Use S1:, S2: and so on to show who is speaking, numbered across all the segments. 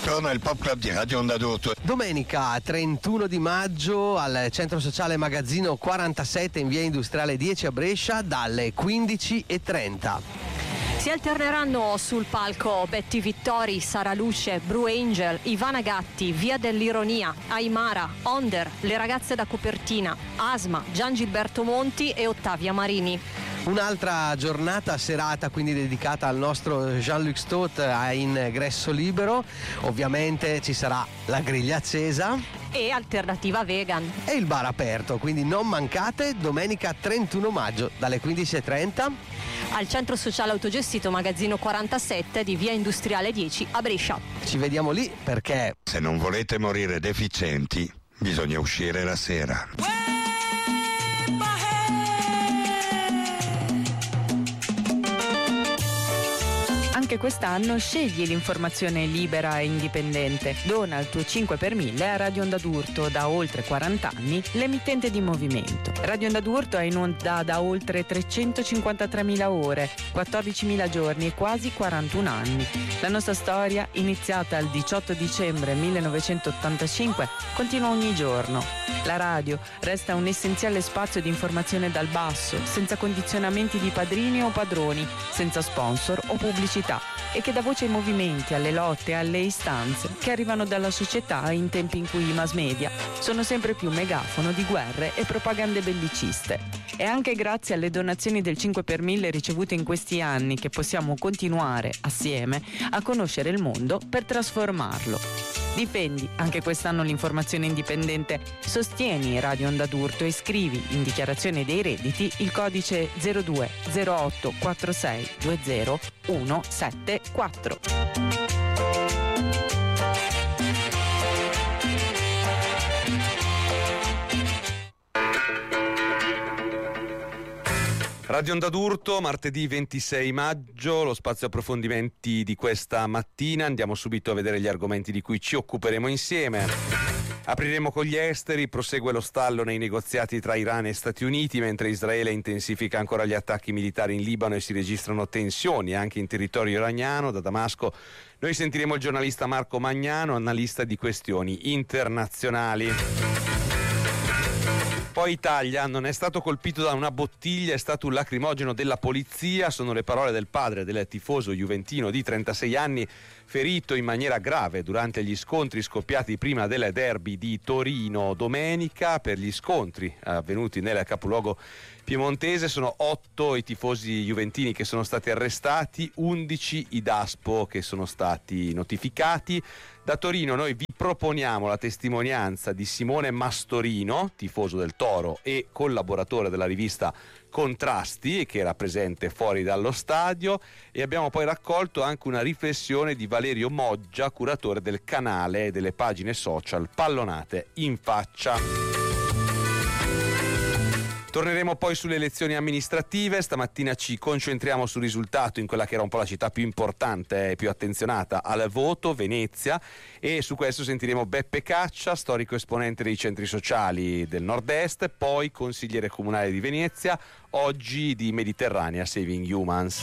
S1: Torna il Pop Club di Radio Onda d'Urto.
S2: Domenica 31 di maggio al Centro Sociale Magazzino 47 in via Industriale 10 a Brescia dalle 15:30.
S3: Si alterneranno sul palco Betty Vittori, Sara Luce, Bru Angel, Ivana Gatti, Via dell'Ironia, Aimara, Onder, Le ragazze da copertina, Asma, Gian Gilberto Monti e Ottavia Marini.
S2: Un'altra giornata serata quindi dedicata al nostro Jean-Luc Stott a ingresso libero. Ovviamente ci sarà la griglia accesa
S3: E alternativa vegan.
S2: e il bar aperto, quindi non mancate domenica 31 maggio dalle 15:30
S3: Al Centro Sociale Autogestito Magazzino 47 di Via Industriale 10 a Brescia.
S2: Ci vediamo lì perché
S1: Se non volete morire deficienti, bisogna uscire la sera.
S4: Anche quest'anno scegli l'informazione libera e indipendente. Dona il tuo 5 per 1000 a Radio Onda d'Urto, da oltre 40 anni, l'emittente di movimento. Radio Onda d'Urto è in onda da oltre 353.000 ore, 14.000 giorni e quasi 41 anni. La nostra storia, iniziata il 18 dicembre 1985, continua ogni giorno. La radio resta un essenziale spazio di informazione dal basso, senza condizionamenti di padrini o padroni, senza sponsor o pubblicità, e che dà voce ai movimenti, alle lotte, alle istanze che arrivano dalla società in tempi in cui i mass media sono sempre più megafono di guerre e propagande belliciste. È anche grazie alle donazioni del 5 per 1000 ricevute in questi anni che possiamo continuare, assieme, a conoscere il mondo per trasformarlo. Difendi anche quest'anno l'informazione indipendente, sostieni Radio Onda d'Urto e scrivi in dichiarazione dei redditi il codice 02 08 46 20 174.
S5: Radio Onda d'Urto, martedì 26 maggio, lo spazio approfondimenti di questa mattina. Andiamo subito a vedere gli argomenti di cui ci occuperemo insieme. Apriremo con gli esteri, prosegue lo stallo nei negoziati tra Iran e Stati Uniti, mentre Israele intensifica ancora gli attacchi militari in Libano e si registrano tensioni anche in territorio iraniano. Da Damasco noi sentiremo il giornalista Marco Magnano, analista di questioni internazionali. Poi Italia non è stato colpito da una bottiglia, è stato un lacrimogeno della polizia, sono le parole del padre del tifoso juventino di 36 anni, ferito in maniera grave durante gli scontri scoppiati prima del derby di Torino domenica. Per gli scontri avvenuti nel capoluogo piemontese sono 8 i tifosi juventini che sono stati arrestati, 11 i DASPO che sono stati notificati. Da Torino noi vi proponiamo la testimonianza di Simone Mastorino, tifoso del Toro e collaboratore della rivista Contrasti, che era presente fuori dallo stadio, e abbiamo poi raccolto anche una riflessione di Valerio Moggia, curatore del canale e delle pagine social Pallonate in Faccia. Torneremo poi sulle elezioni amministrative. Stamattina ci concentriamo sul risultato in quella che era un po' la città più importante e più attenzionata al voto, Venezia, e su questo sentiremo Beppe Caccia, storico esponente dei centri sociali del nord-est, poi consigliere comunale di Venezia, oggi di Mediterranea Saving Humans.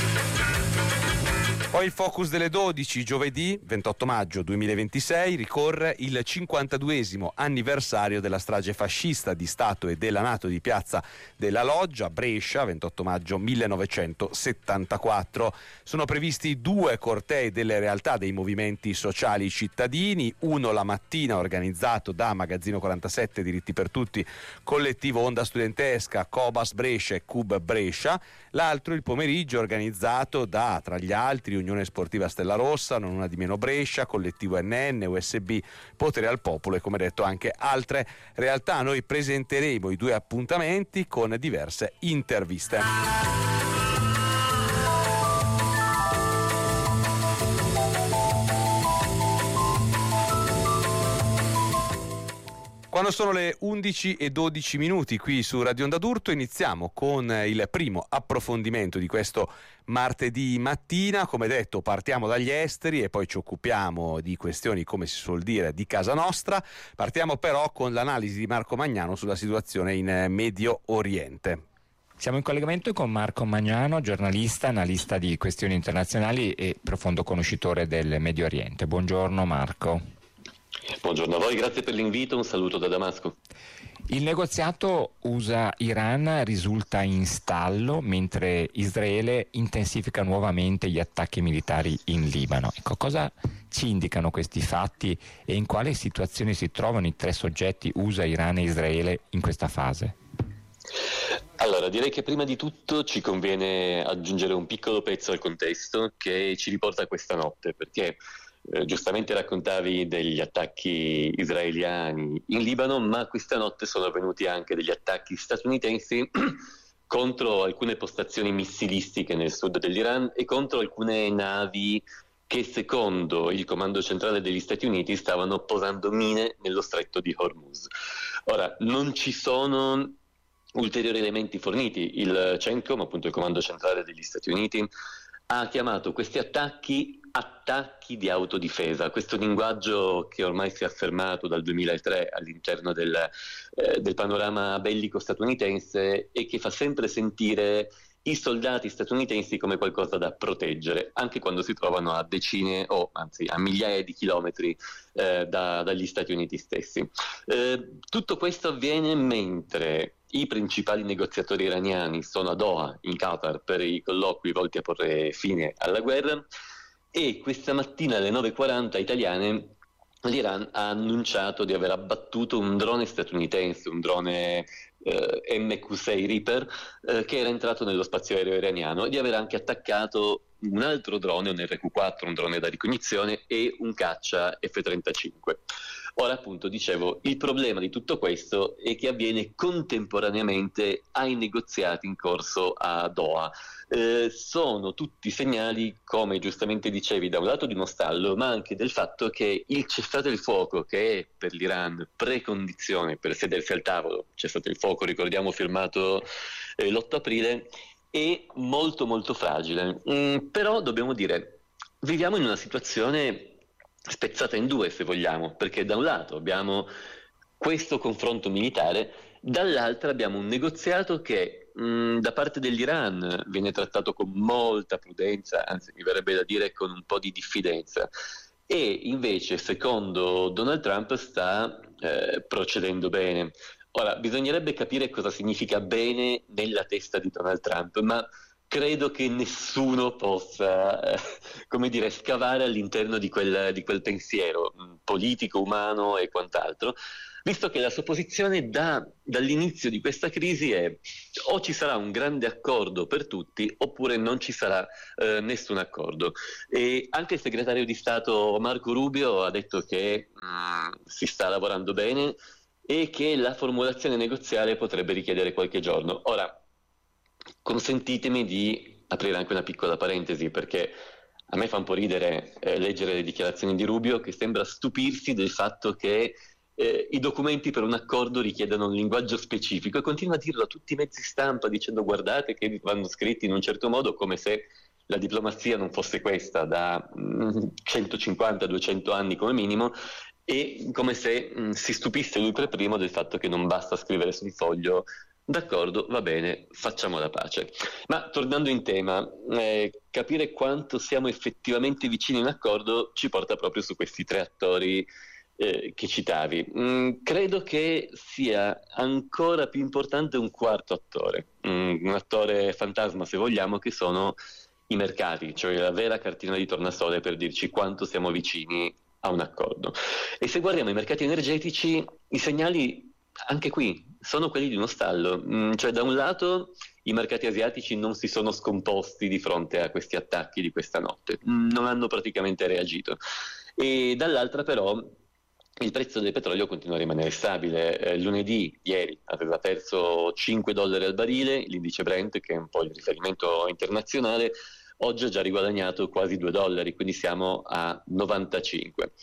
S5: Poi il focus delle 12, giovedì 28 maggio 2026, ricorre il 52esimo anniversario della strage fascista di Stato e della Nato di Piazza della Loggia, Brescia, 28 maggio 1974. Sono previsti 2 cortei delle realtà dei movimenti sociali cittadini, uno la mattina organizzato da Magazzino 47, Diritti per Tutti, Collettivo Onda Studentesca, Cobas Brescia e Cub Brescia, l'altro il pomeriggio organizzato da, tra gli altri, Unione Sportiva Stella Rossa, Non Una di Meno Brescia, Collettivo NN, USB, Potere al Popolo e, come detto, anche altre realtà. Noi presenteremo i 2 appuntamenti con diverse interviste. Quando sono le 11:12 qui su Radio Onda d'Urto iniziamo con il primo approfondimento di questo martedì mattina. Come detto, partiamo dagli esteri e poi ci occupiamo di questioni, come si suol dire, di casa nostra. Partiamo però con l'analisi di Marco Magnano sulla situazione in Medio Oriente.
S6: Siamo in collegamento con Marco Magnano, giornalista, analista di questioni internazionali e profondo conoscitore del Medio Oriente. Buongiorno Marco.
S7: Buongiorno a voi, grazie per l'invito, un saluto da Damasco.
S6: Il negoziato USA-Iran risulta in stallo mentre Israele intensifica nuovamente gli attacchi militari in Libano. Ecco, cosa ci indicano questi fatti e in quale situazione si trovano i tre soggetti USA, Iran e Israele in questa fase?
S7: Allora, direi che prima di tutto ci conviene aggiungere un piccolo pezzo al contesto che ci riporta a questa notte, perché giustamente raccontavi degli attacchi israeliani in Libano, ma questa notte sono avvenuti anche degli attacchi statunitensi contro alcune postazioni missilistiche nel sud dell'Iran e contro alcune navi che secondo il comando centrale degli Stati Uniti stavano posando mine nello stretto di Hormuz. Ora, non ci sono ulteriori elementi forniti. Il CENTCOM, appunto il comando centrale degli Stati Uniti, ha chiamato questi attacchi di autodifesa, questo linguaggio che ormai si è affermato dal 2003 all'interno del panorama bellico statunitense e che fa sempre sentire i soldati statunitensi come qualcosa da proteggere, anche quando si trovano a decine o anzi a migliaia di chilometri dagli Stati Uniti stessi. Tutto questo avviene mentre i principali negoziatori iraniani sono a Doha, in Qatar, per i colloqui volti a porre fine alla guerra, e questa mattina alle 9:40 italiane l'Iran ha annunciato di aver abbattuto un drone statunitense, un drone MQ-6 Reaper, che era entrato nello spazio aereo iraniano, e di aver anche attaccato un altro drone, un RQ-4, un drone da ricognizione, e un caccia F-35. Ora, appunto, dicevo, il problema di tutto questo è che avviene contemporaneamente ai negoziati in corso a Doha. Sono tutti segnali, come giustamente dicevi, da un lato di uno stallo, ma anche del fatto che il cessate il fuoco, che è per l'Iran precondizione per sedersi al tavolo, cessate il fuoco, ricordiamo, firmato l'8 aprile, è molto molto fragile. Però dobbiamo dire, viviamo in una situazione spezzata in due, se vogliamo, perché da un lato abbiamo questo confronto militare, dall'altro abbiamo un negoziato che da parte dell'Iran viene trattato con molta prudenza, anzi mi verrebbe da dire con un po' di diffidenza, e invece secondo Donald Trump sta procedendo bene. Ora, bisognerebbe capire cosa significa bene nella testa di Donald Trump, ma credo che nessuno possa, come dire, scavare all'interno di quel pensiero politico, umano e quant'altro, visto che la sua posizione dall'inizio di questa crisi è: o ci sarà un grande accordo per tutti oppure non ci sarà nessun accordo. E anche il segretario di Stato Marco Rubio ha detto che si sta lavorando bene e che la formulazione negoziale potrebbe richiedere qualche giorno. Ora, consentitemi di aprire anche una piccola parentesi, perché a me fa un po' ridere leggere le dichiarazioni di Rubio, che sembra stupirsi del fatto che i documenti per un accordo richiedano un linguaggio specifico, e continua a dirlo a tutti i mezzi stampa dicendo: guardate che vanno scritti in un certo modo, come se la diplomazia non fosse questa da 150-200 anni come minimo, e come se si stupisse lui per primo del fatto che non basta scrivere sul foglio d'accordo, va bene, facciamo la pace. Ma tornando in tema, capire quanto siamo effettivamente vicini a un accordo ci porta proprio su questi tre attori che citavi. Credo che sia ancora più importante un quarto attore, un attore fantasma se vogliamo, che sono i mercati, cioè la vera cartina di tornasole per dirci quanto siamo vicini a un accordo. E se guardiamo i mercati energetici, i segnali anche qui sono quelli di uno stallo, cioè da un lato i mercati asiatici non si sono scomposti di fronte a questi attacchi di questa notte, non hanno praticamente reagito, e dall'altra però il prezzo del petrolio continua a rimanere stabile. Lunedì, ieri, aveva perso $5 al barile, l'indice Brent, che è un po' il riferimento internazionale, oggi ha già riguadagnato quasi $2, quindi siamo a 95.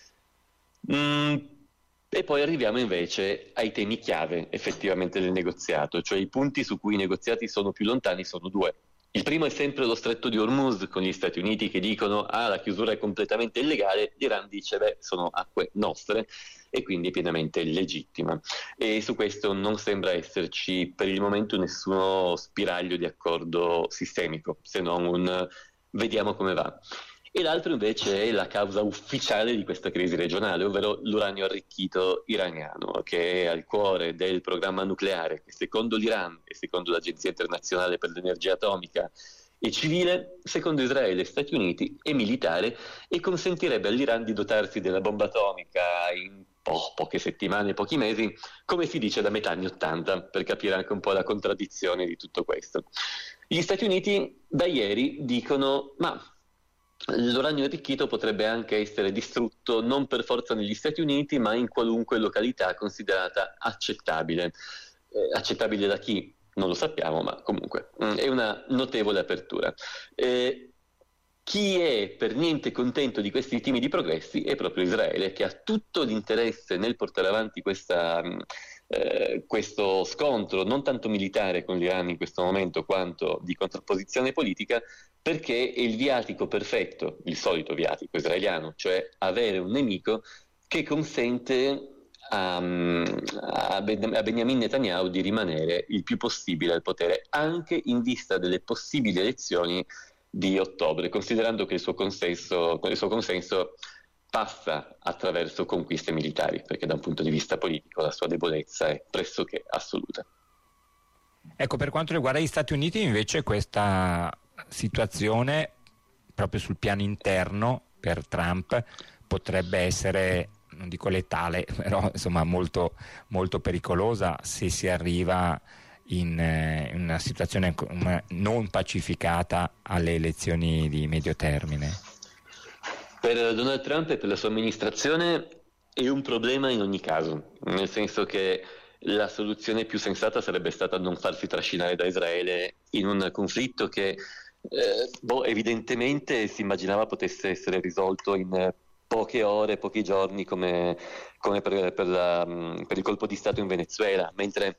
S7: E poi arriviamo invece ai temi chiave effettivamente del negoziato, cioè i punti su cui i negoziati sono più lontani sono due. Il primo è sempre lo stretto di Hormuz, con gli Stati Uniti che dicono la chiusura è completamente illegale, l'Iran dice sono acque nostre e quindi è pienamente legittima. E su questo non sembra esserci per il momento nessuno spiraglio di accordo sistemico, se non un vediamo come va. E l'altro invece è la causa ufficiale di questa crisi regionale, ovvero l'uranio arricchito iraniano, che è al cuore del programma nucleare, che secondo l'Iran e secondo l'Agenzia internazionale per l'energia atomica è civile, secondo Israele, Stati Uniti è militare e consentirebbe all'Iran di dotarsi della bomba atomica in poche settimane, pochi mesi, come si dice da metà anni '80, per capire anche un po' la contraddizione di tutto questo. Gli Stati Uniti da ieri dicono l'uranio arricchito potrebbe anche essere distrutto non per forza negli Stati Uniti, ma in qualunque località considerata accettabile. Accettabile da chi? Non lo sappiamo, ma comunque è una notevole apertura. Chi è per niente contento di questi timidi progressi è proprio Israele, che ha tutto l'interesse nel portare avanti questo scontro, non tanto militare con l'Iran in questo momento, quanto di contrapposizione politica, perché è il viatico perfetto, il solito viatico israeliano, cioè avere un nemico che consente a Benjamin Netanyahu di rimanere il più possibile al potere, anche in vista delle possibili elezioni di ottobre, considerando che il suo consenso passa attraverso conquiste militari, perché da un punto di vista politico la sua debolezza è pressoché assoluta.
S6: Ecco, per quanto riguarda gli Stati Uniti invece questa situazione proprio sul piano interno per Trump potrebbe essere, non dico letale, però insomma molto, molto pericolosa se si arriva in una situazione non pacificata alle elezioni di medio termine.
S7: Per Donald Trump e per la sua amministrazione è un problema in ogni caso, nel senso che la soluzione più sensata sarebbe stata non farsi trascinare da Israele in un conflitto che evidentemente si immaginava potesse essere risolto in poche ore, pochi giorni, come per il colpo di Stato in Venezuela, mentre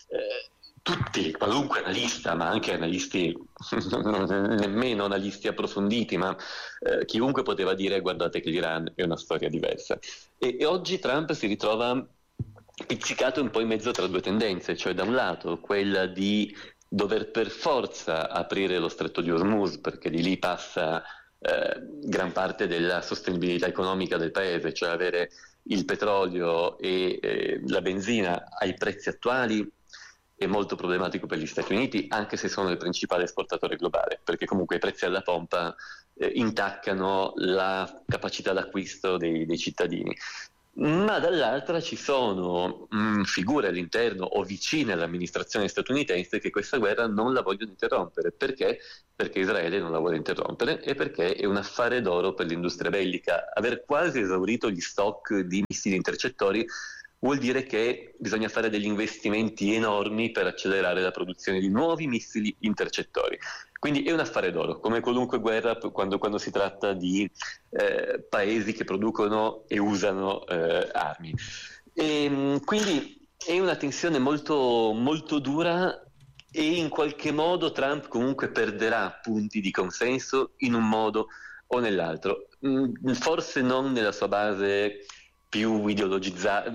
S7: qualunque analista, ma anche analisti, nemmeno analisti approfonditi, ma chiunque poteva dire guardate che l'Iran è una storia diversa. E oggi Trump si ritrova pizzicato un po' in mezzo tra due tendenze, cioè da un lato quella di dover per forza aprire lo stretto di Hormuz, perché di lì passa gran parte della sostenibilità economica del paese, cioè avere il petrolio e la benzina ai prezzi attuali è molto problematico per gli Stati Uniti, anche se sono il principale esportatore globale, perché comunque i prezzi alla pompa intaccano la capacità d'acquisto dei cittadini. Ma dall'altra ci sono figure all'interno o vicine all'amministrazione statunitense che questa guerra non la vogliono interrompere. Perché? Perché Israele non la vuole interrompere e perché è un affare d'oro per l'industria bellica. Aver quasi esaurito gli stock di missili intercettori vuol dire che bisogna fare degli investimenti enormi per accelerare la produzione di nuovi missili intercettori. Quindi è un affare d'oro, come qualunque guerra quando si tratta di paesi che producono e usano armi. E, quindi è una tensione molto, molto dura e in qualche modo Trump comunque perderà punti di consenso in un modo o nell'altro. Forse non nella sua base più ideologizzata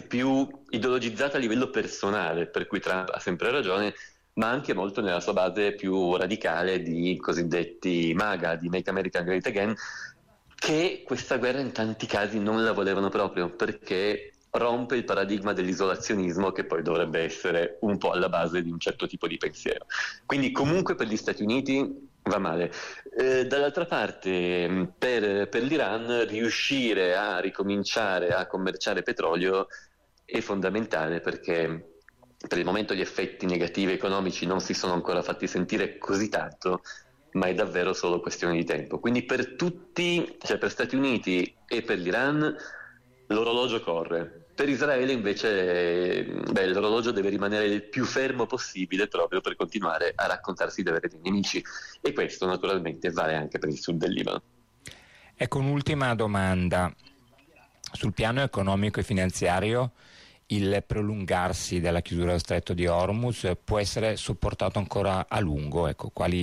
S7: a livello personale, per cui Trump ha sempre ragione, ma anche molto nella sua base più radicale di cosiddetti MAGA, di Make America Great Again, che questa guerra in tanti casi non la volevano proprio, perché rompe il paradigma dell'isolazionismo che poi dovrebbe essere un po' alla base di un certo tipo di pensiero. Quindi comunque per gli Stati Uniti va male. Dall'altra parte per l'Iran riuscire a ricominciare a commerciare petrolio è fondamentale, perché per il momento gli effetti negativi economici non si sono ancora fatti sentire così tanto, ma è davvero solo questione di tempo. Quindi per tutti, cioè per Stati Uniti e per l'Iran, l'orologio corre. Per Israele invece l'orologio deve rimanere il più fermo possibile proprio per continuare a raccontarsi di avere dei nemici, e questo naturalmente vale anche per il sud del Libano.
S6: Ecco, un'ultima domanda. Sul piano economico e finanziario il prolungarsi della chiusura dello stretto di Hormuz può essere sopportato ancora a lungo? Ecco, quali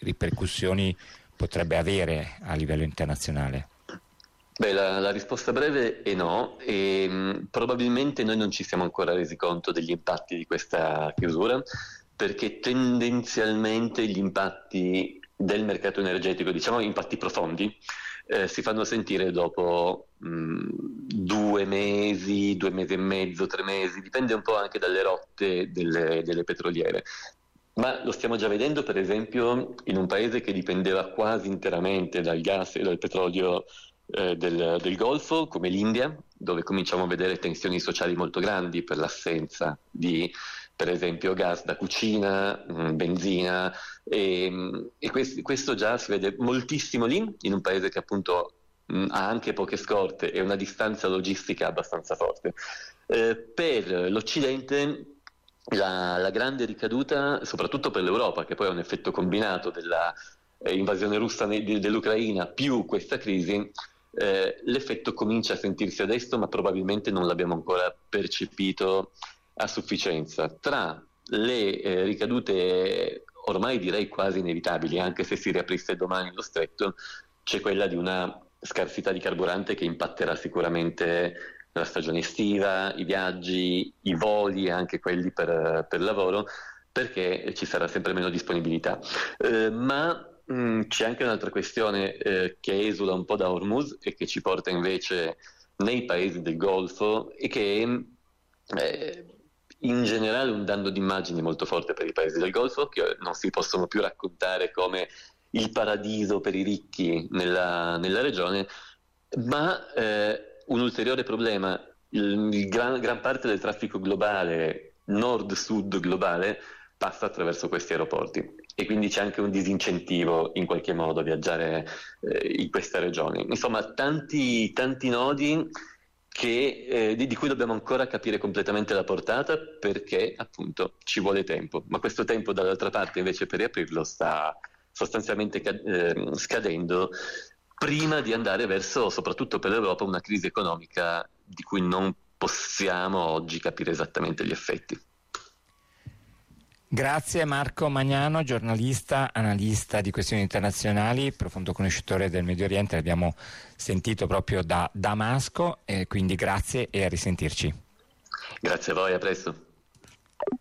S6: ripercussioni potrebbe avere a livello internazionale?
S7: Beh, la risposta breve è no, e probabilmente noi non ci siamo ancora resi conto degli impatti di questa chiusura, perché tendenzialmente gli impatti del mercato energetico, diciamo impatti profondi, si fanno sentire dopo 2 mesi, 2 mesi e mezzo, 3 mesi, dipende un po' anche dalle rotte delle petroliere. Ma lo stiamo già vedendo, per esempio, in un paese che dipendeva quasi interamente dal gas e dal petrolio del Golfo, come l'India, dove cominciamo a vedere tensioni sociali molto grandi per l'assenza di, per esempio, gas da cucina, benzina, e questo già si vede moltissimo lì, in un paese che appunto ha anche poche scorte e una distanza logistica abbastanza forte. Per l'Occidente la grande ricaduta, soprattutto per l'Europa, che poi è un effetto combinato della invasione russa dell'Ucraina più questa crisi, l'effetto comincia a sentirsi adesso, ma probabilmente non l'abbiamo ancora percepito a sufficienza. Tra le ricadute ormai direi quasi inevitabili, anche se si riaprisse domani lo stretto, c'è quella di una scarsità di carburante che impatterà sicuramente la stagione estiva, i viaggi, i voli, anche quelli per lavoro, perché ci sarà sempre meno disponibilità. Ma c'è anche un'altra questione che esula un po' da Hormuz e che ci porta invece nei paesi del Golfo, e che in generale un danno d'immagine molto forte per i paesi del Golfo, che non si possono più raccontare come il paradiso per i ricchi nella regione, ma un ulteriore problema: gran parte del traffico globale, nord-sud globale, passa attraverso questi aeroporti, e quindi c'è anche un disincentivo in qualche modo a viaggiare in questa regione. Insomma, tanti nodi di cui dobbiamo ancora capire completamente la portata, perché appunto ci vuole tempo, ma questo tempo dall'altra parte invece per riaprirlo sta sostanzialmente scadendo, prima di andare verso, soprattutto per l'Europa, una crisi economica di cui non possiamo oggi capire esattamente gli effetti.
S6: Grazie Marco Magnano, giornalista, analista di questioni internazionali, profondo conoscitore del Medio Oriente, l'abbiamo sentito proprio da Damasco, quindi grazie e a risentirci.
S7: Grazie a voi, a presto.